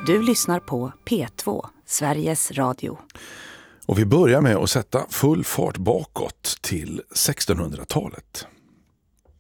Du lyssnar på P2, Sveriges Radio. Och vi börjar med att sätta full fart bakåt till 1600-talet.